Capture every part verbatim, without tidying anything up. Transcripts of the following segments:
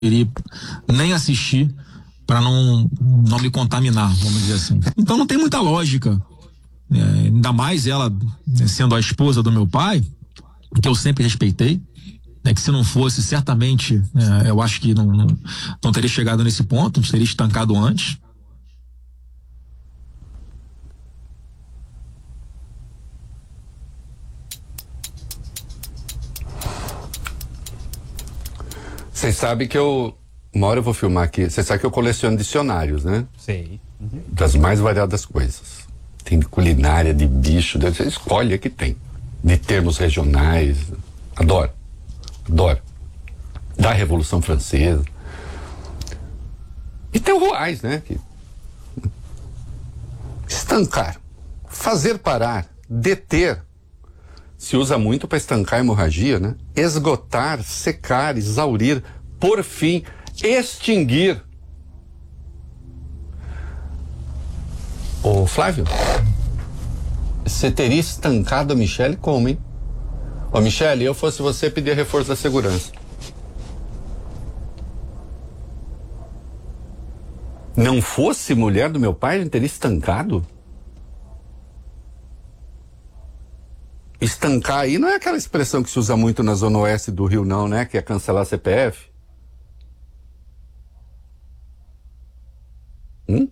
preferi nem assistir para não, não me contaminar, vamos dizer assim. Então não tem muita lógica, é, ainda mais ela sendo a esposa do meu pai, que eu sempre respeitei, né, que se não fosse, certamente, é, eu acho que não, não, não teria chegado nesse ponto, a gente teria estancado antes. Vocês sabem que eu, uma hora eu vou filmar aqui, vocês sabem que eu coleciono dicionários, né? Sei. Uhum. Das mais variadas coisas. Tem de culinária, de bicho, de, você escolhe o que tem. De termos regionais. Adoro. Adoro. Da Revolução Francesa. E tem o Ruais, né? Que... Estancar. Fazer parar. Deter. Se usa muito para estancar a hemorragia, né? Esgotar, secar, exaurir, por fim, extinguir. Ô, Flávio, você teria estancado a Michele como, hein? Ô, Michele, eu fosse você, pedir reforço da segurança. Não fosse mulher do meu pai, ele teria estancado? Estancar aí não é aquela expressão que se usa muito na zona oeste do Rio, não, né? Que é cancelar C P F. Hum?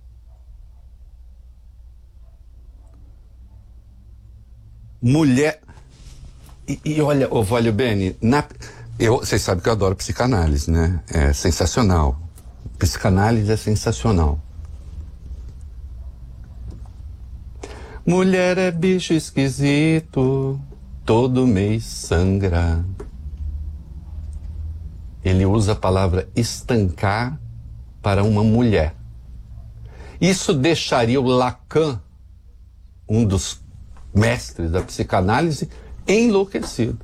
Mulher... E, e olha, ô Vólio Bene, na... eu, vocês sabem que eu adoro psicanálise, né? É sensacional. Psicanálise é sensacional. Mulher é bicho esquisito, todo mês sangra. Ele usa a palavra estancar para uma mulher. Isso deixaria o Lacan, um dos mestres da psicanálise, enlouquecido.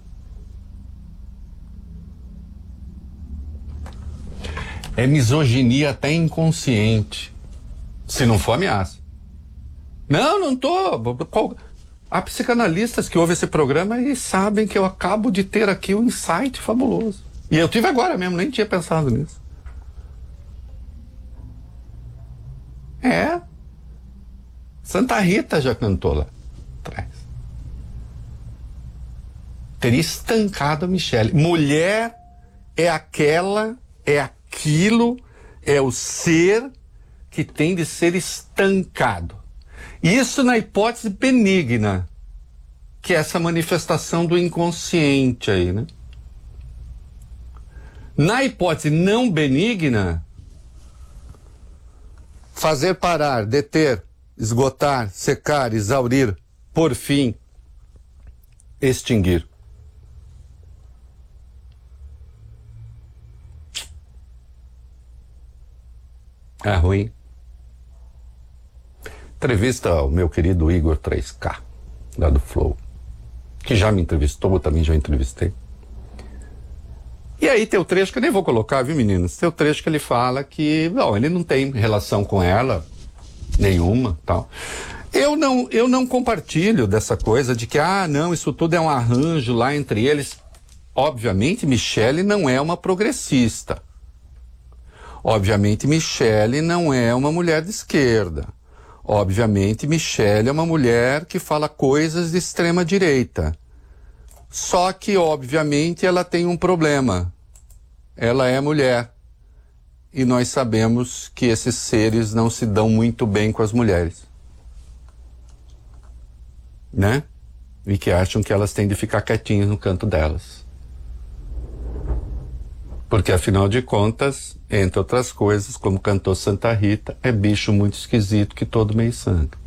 É misoginia até inconsciente, se não for ameaça. Não, não tô. Há psicanalistas que ouvem esse programa e sabem que eu acabo de ter aqui um insight fabuloso. E eu tive agora mesmo, nem tinha pensado nisso. É. Santa Rita já cantou lá atrás. Teria estancado a Michele. Mulher é aquela, é aquilo, é o ser que tem de ser estancado. Isso na hipótese benigna, que é essa manifestação do inconsciente aí, né? Na hipótese não benigna, fazer parar, deter, esgotar, secar, exaurir, por fim, extinguir. É ruim. Entrevista ao meu querido Igor três K, lá do Flow, que já me entrevistou, eu também já entrevistei. E aí tem o trecho que eu nem vou colocar, viu, meninos? Tem o trecho que ele fala que, não, ele não tem relação com ela, nenhuma, tal. Eu não, eu não compartilho dessa coisa de que, ah, não, isso tudo é um arranjo lá entre eles. Obviamente, Michele não é uma progressista. Obviamente, Michele não é uma mulher de esquerda. Obviamente, Michele é uma mulher que fala coisas de extrema direita. Só que, obviamente, ela tem um problema. Ela é mulher. E nós sabemos que esses seres não se dão muito bem com as mulheres. Né? E que acham que elas têm de ficar quietinhas no canto delas. Porque, afinal de contas, entre outras coisas, como cantou Santa Rita, é bicho muito esquisito que todo mês sangra.